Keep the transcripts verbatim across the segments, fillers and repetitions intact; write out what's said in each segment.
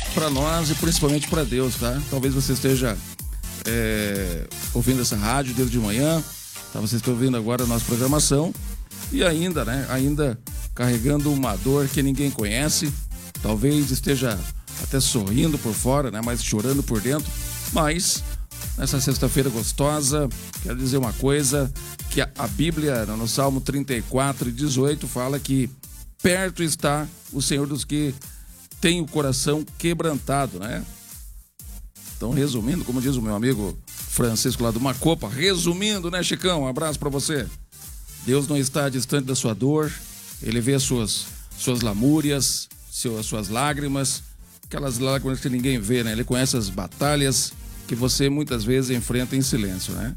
para nós e principalmente para Deus, tá? Talvez você esteja é, ouvindo essa rádio desde de manhã, tá? Você está ouvindo agora a nossa programação e ainda, né? Ainda carregando uma dor que ninguém conhece, talvez esteja até sorrindo por fora, né? Mas chorando por dentro. Mas nessa sexta-feira gostosa, quero dizer uma coisa, que a, a Bíblia, no Salmo trinta e quatro, dezoito, fala que perto está o Senhor dos que tem o coração quebrantado, né? Então, resumindo, como diz o meu amigo Francisco lá do Macopa, resumindo, né, Chicão? Um abraço pra você. Deus não está distante da sua dor, Ele vê as suas, suas lamúrias, seu, as suas lágrimas, aquelas lágrimas que ninguém vê, né? Ele conhece as batalhas que você muitas vezes enfrenta em silêncio, né?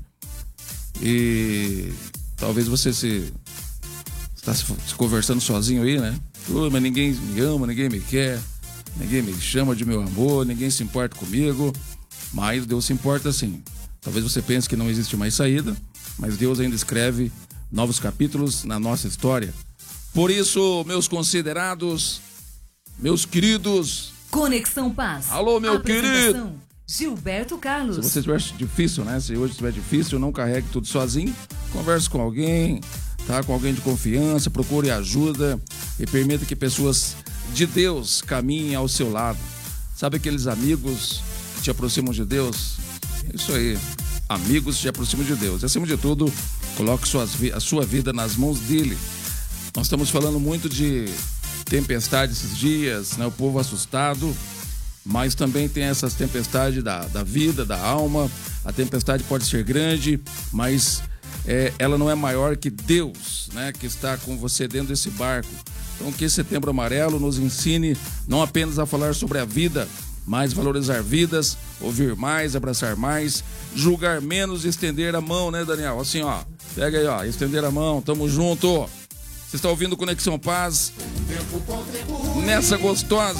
E talvez você se está se, se conversando sozinho aí, né? Oh, mas ninguém me ama, ninguém me quer, ninguém me chama de meu amor, ninguém se importa comigo, mas Deus se importa sim. Talvez você pense que não existe mais saída, mas Deus ainda escreve novos capítulos na nossa história. Por isso, meus considerados, meus queridos... Conexão Paz. Alô, meu querido. Gilberto Carlos. Se você estiver difícil, né? Se hoje estiver difícil, não carregue tudo sozinho. Converse com alguém, tá? Com alguém de confiança, procure ajuda e permita que pessoas de Deus caminhem ao seu lado. Sabe aqueles amigos que te aproximam de Deus? Isso aí. Amigos que te aproximam de Deus. E, acima de tudo, coloque suas, a sua vida nas mãos dele. Nós estamos falando muito de tempestade esses dias, né? O povo assustado, mas também tem essas tempestades da, da vida, da alma. A tempestade pode ser grande, mas é, ela não é maior que Deus, né? Que está com você dentro desse barco. Então que Setembro Amarelo nos ensine não apenas a falar sobre a vida, mas valorizar vidas, ouvir mais, abraçar mais, julgar menos e estender a mão, né, Daniel? Assim, ó, pega aí, ó, estender a mão, tamo junto. Você está ouvindo Conexão Paz nessa gostosa